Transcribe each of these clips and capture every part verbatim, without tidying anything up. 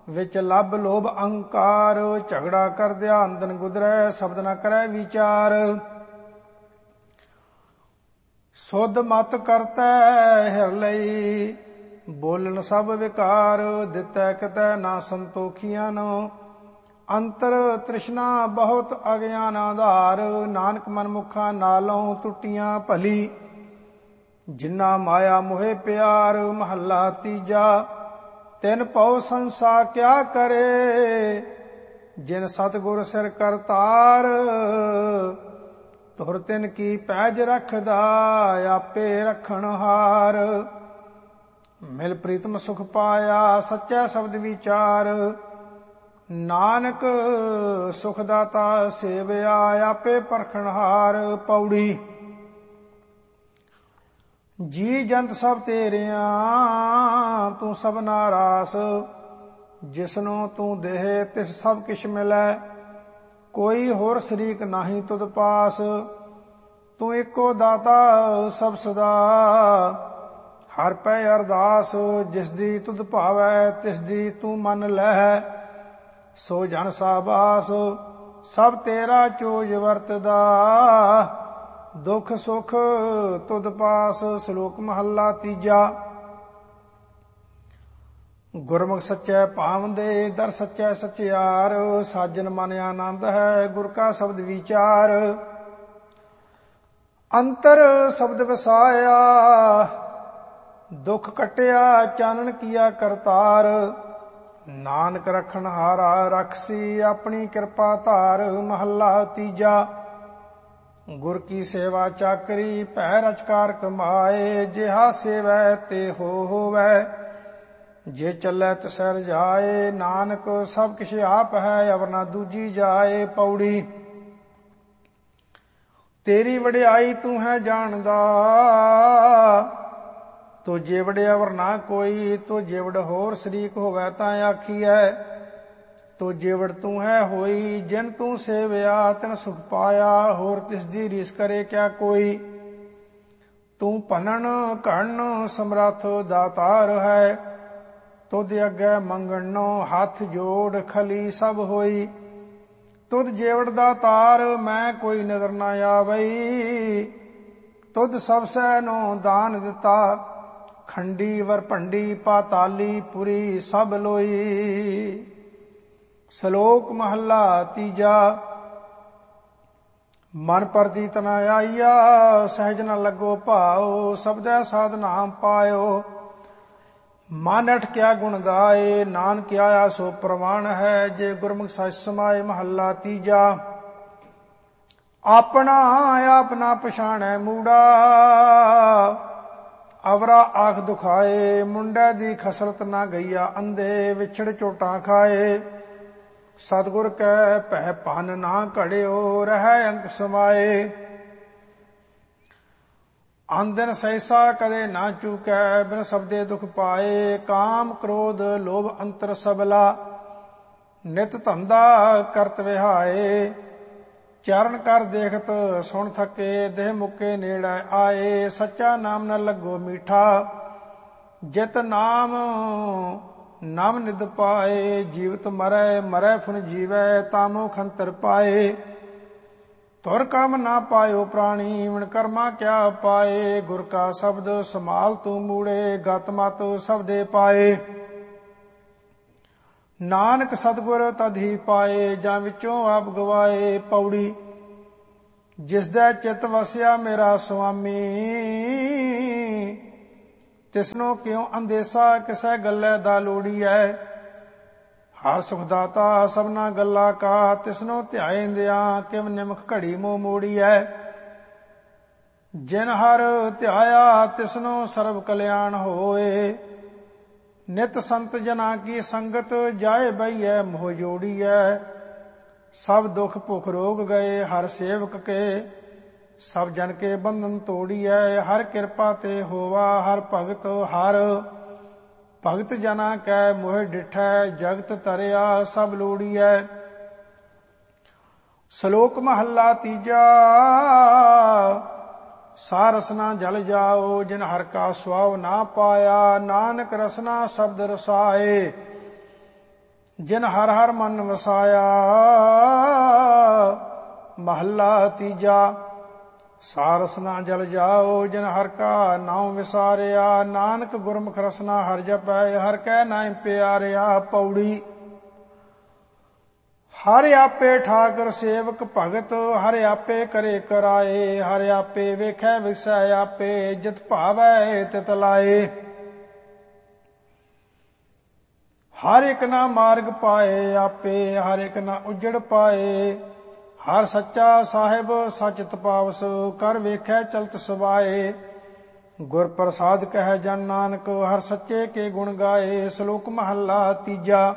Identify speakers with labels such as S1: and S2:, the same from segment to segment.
S1: विच लब लोभ अहंकार। झगड़ा कर दिया अंदन गुदरै, शब्द न करै विचार। सुध मत करतै हिर लई, बोलन सब विकार। दितै कितै ना संतोखियान, अंतर तृष्णा बहुत अज्ञान आधार। नानक मन मुखा नालों टुटियां भली, जिन्ना माया मोहे प्यार। महला तीजा। तिन पौ संसा क्या करे, जिन सतगुर सिर करतार। तुर तिन की पैज रखदा, आपे रखण हार। मिल प्रीतम सुख पाया, सच्चा शब्द विचार। नानक सुख दाता सेवया, आपे परखण हार। पौड़ी। जी जंत सब तेरिया, तू सबना रास। जिसनो तू देह तिस सब किश मिलै, कोई होर शरीक नाही तुद पास। तू एको दाता सब सदा, हर पै अरदास। जिस दी तुद भावै तिस दी तू मन लहै, सो जन साबास। सब तेरा चोज वरतदा, दुख सुख तुद पास। श्लोक महला तीजा। गुरमुख सच्चै पावंदे, दर सच्चै सच्चियार। साजन मन आनंद है, गुर का शब्द विचार। अंतर शब्द वसाया, दुख कटिया चानन किया करतार। नानक रखन हारा, रखसी अपनी कृपा धार। महला तीजा। गुर की सेवा चाकरी, भै रचकार कमाए। जिहा सेवै ते हो होवै, जे चलै तिसै रजाए। नानक सब किश आप है, अवर ना दूजी जाए। पौड़ी। तेरी वडियाई तू है जानदा, तो जेवड़ अवर ना कोई। तो जेवड़ होर शरीक होवै तां आखीऐ, तो जेवड़ तू है होई। जिन तू सेवया तिन सुख पाया, होर तिस दी रीस करे क्या कोई। तू भनन घड़न समरथ दातार है, तुद अग्गै मंगणो हथ जोड़ खली सब होई। तुद जेवड़ दातार मैं कोई नजर ना आवई। तुद सब सैनो दान दिता, खंडी वर भंडी पाताली पुरी सब लोई। श्लोक महला तीजा। मन परतीत न आईया, सहज न लगो भाओ। शब्दै साध नाम पायो, मन अठ क्या गुण गाए। नानक आया सो प्रमाण है, जे गुरमुख सच समाए। महला तीजा। अपना आप ना पछाणै मूड़ा, अवरा आख दुखाए। मुंडै दी खसरत ना गईया अंधे, विछड़ चोटां खाए। सतगुर कै पै पन ना घड़ियो, रहै अंक समाए। आंदन सहसा कदे ना चूकै, बिन शब्दे दुख पाए। काम क्रोध लोभ अंतर सबला, नित धंधा करत विहाए। चरण कर देखत सुन थके, देह मुके नेड़े आए। सच्चा नाम न लगो मीठा, जित नाम नाम निध पाए। जीवत मरै मरै फुन जीवै, तामो खंतर पाए। तुर कर्म ना पायो प्राणी, विण कर्मा क्या पाए। गुर का शब्द समाल तू मूड़े, गत मत शब्दे पाए। नानक सतगुर तद ही पाए, जां विचों आप गवाए। पौड़ी। जिसदै चित वसिया मेरा स्वामी, तिसनो क्यों अंदेसा किसै गल्लै दा लोड़ीਐ। हर सुख दाता सबना गल्ला का, तिसनो ध्याएंदिया किम निमख घड़ी मोह मोड़ीਐ। जिन हर ध्याया तिसनो सर्व कल्याण होए। नित संत जना की संगत, जाए बहिए मोह जोड़ीਐ। सब दुख भुख रोग गए हर सेवक के, सब जन के बंधन तोड़ीਐ। हर कृपा ते होवा हर भगत हर, भगत जना कै मोह डिठै। जगत तरिया सब लोड़ीਐ। श्लोक महला तीजा। सा रसना जल जाओ, जिन हर का स्वाव ना पाया। नानक रसना शब्द रसाए, ਜਿਨ ਹਰ ਹਰ ਮਨ ਵਸਾਇਆ। ਮਹੱਲਾ ਤੀਜਾ। ਸਾਰਸ ਨਾ ਜਲ ਜਾਓ ਜਿਨ ਹਰ ਕਾ ਨਾਮ ਵਿਸਾਰਿਆ। ਨਾਨਕ ਗੁਰਮੁਖ ਰਸਨਾ ਹਰਿ ਜਪੈ ਹਰਿ ਕੈ ਨਾਮ ਪਿਆਰਿਆ। ਪੌੜੀ। ਹਰਿ ਆਪੇ ਠਾਕੁਰ ਸੇਵਕ ਭਗਤ ਹਰਿ ਆਪੇ ਕਰੇ ਕਰਾਏ। ਹਰਿ ਆਪੇ ਵੇਖੈ ਵਿਸੈ ਆਪੇ ਜਿਤ ਭਾਵੈ ਤਿਤ ਲਾਏ। ਹਰ ਇੱਕ ਨਾ ਮਾਰਗ ਪਾਏ ਆਪੇ ਹਰ ਇੱਕ ਨਾ ਉਜੜ ਪਾਏ। ਹਰ ਸੱਚਾ ਸਾਹਿਬ ਸਚ ਤਪਾਵਸ ਕਰ ਵੇਖੈ ਚਲਤ ਸੁਭਾਏ। ਗੁਰ ਪ੍ਰਸਾਦ ਕਹਿ ਜਨ ਨਾਨਕ ਹਰ ਸੱਚੇ ਕੇ ਗੁਣ ਗਾਏ। ਸ਼ਲੋਕ ਮਹੱਲਾ ਤੀਜਾ।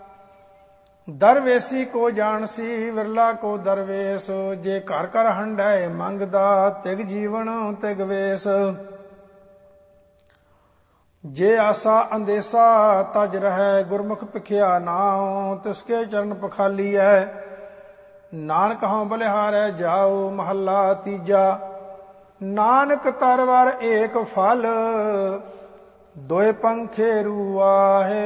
S1: ਦਰਵੇਸੀ ਕੋ ਜਾਣਸੀ ਵਿਰਲਾ ਕੋ ਦਰਵੇਸ। ਜੇ ਘਰ ਘਰ ਹੰਡੈ ਮੰਗਦਾ ਤਿਗ ਜੀਵਨ ਤਿਗ ਵੇਸ। ਜੇ ਆਸਾ ਅੰਦੇਸਾ ਤਜ ਰਹਿ ਗੁਰਮੁਖ ਭਿਖਿਆ ਨਾਉ। ਤਿਸਕੇ ਚਰਨ ਪਖਾਲੀਐ ਨਾਨਕ ਹਉ ਬਲਿਹਾਰੈ ਜਾਉ। ਮਹੱਲਾ ਤੀਜਾ। ਨਾਨਕ ਤਰਵਰ ਏਕ ਫਲ ਦੋਇ ਪੰਖੇ ਰੂਆਹੇ।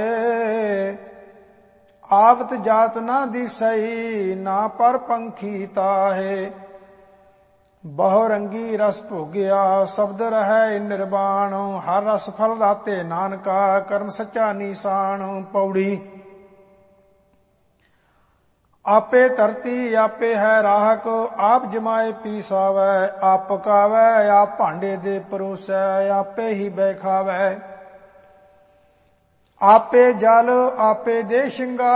S1: ਆਵਤ ਜਾਤ ਨਾ ਦਿਸਈ ਨਾ ਪਰ ਪੰਖੀ ਤਾਹੇ। ਬਹੁ ਰੰਗੀ ਰਸ ਭੋਗਿਆ ਸ਼ਬਦ ਰਹਿ ਨਿਰਵਾਣ। ਹਰ ਰਸ ਫਲ ਰਾਤੇ ਨਾਨਕਾ ਕਰਮ ਸੱਚਾ ਨੀਸਾਨ। ਪੌੜੀ। ਆਪੇ ਧਰਤੀ ਆਪੇ ਹੈ ਰਾਹਕ ਆਪ ਜਮਾਏ ਪੀ ਸਾਵੈ। ਆਪ ਪਕਾਵੈ ਆਪ ਭਾਂਡੇ ਦੇ ਪਰੋਸੈ ਆਪੇ ਹੀ ਬੈਖਾਵੈ। ਆਪੇ ਜਲ ਆਪੇ ਦੇ ਸ਼ਿੰਗਾਰ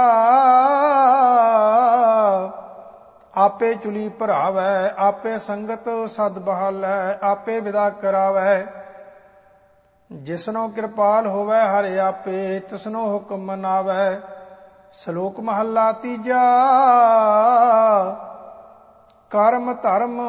S1: ਆਪੇ ਚੁਲੀ ਭਰਾਵੈ। ਆਪੇ ਸੰਗਤ ਸਦ ਬਹਾਲੈ ਆਪੇ ਵਿਦਾ ਕਰਾਵੈ। ਜਿਸਨੋ ਕਿਰਪਾਲ ਹੋਵੈ ਹਰਿ ਆਪੇ ਤਿਸਨੋ ਹੁਕਮ ਮਨਾਵੈ। ਸ਼ਲੋਕ ਮਹੱਲਾ ਤੀਜਾ। ਕਰਮ ਧਰਮ